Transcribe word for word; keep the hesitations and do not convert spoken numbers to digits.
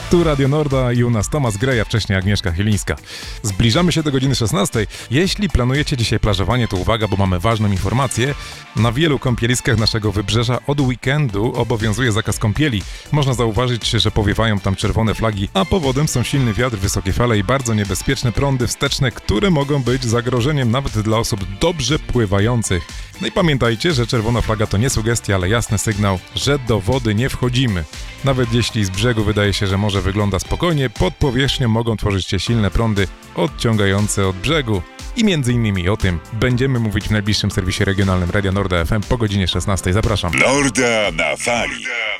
Tu Radio Norda i u nas Tomasz Grej, a wcześniej Agnieszka Chylińska. Zbliżamy się do godziny szesnastej. Jeśli planujecie dzisiaj plażowanie, to uwaga, bo mamy ważną informację. Na wielu kąpieliskach naszego wybrzeża od weekendu obowiązuje zakaz kąpieli. Można zauważyć, że powiewają tam czerwone flagi, a powodem są silny wiatr, wysokie fale i bardzo niebezpieczne prądy wsteczne, które mogą być zagrożeniem nawet dla osób dobrze pływających. No i pamiętajcie, że czerwona flaga to nie sugestia, ale jasny sygnał, że do wody nie wchodzimy. Nawet jeśli z brzegu wydaje się, że morze wygląda spokojnie, pod powierzchnią mogą tworzyć się silne prądy odciągające od brzegu. I między innymi o tym będziemy mówić w najbliższym serwisie regionalnym Radia Norda F M po godzinie szesnastej. Zapraszam. Norda na fali.